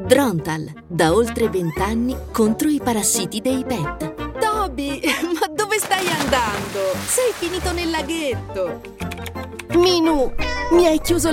Drontal, da oltre 20 anni contro i parassiti dei pet. Toby, ma dove stai andando? Sei finito nel laghetto. Minù, mi hai chiuso